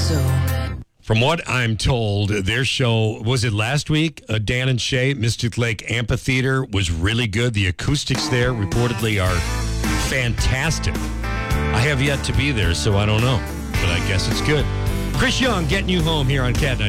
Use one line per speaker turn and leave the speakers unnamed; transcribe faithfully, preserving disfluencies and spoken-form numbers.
so.
From what I'm told, their show, was it last week? Uh, Dan and Shay, Mystic Lake Amphitheater, was really good. The acoustics there reportedly are fantastic. I have yet to be there, so I don't know. But I guess it's good. Chris Young getting you home here on Cat Night.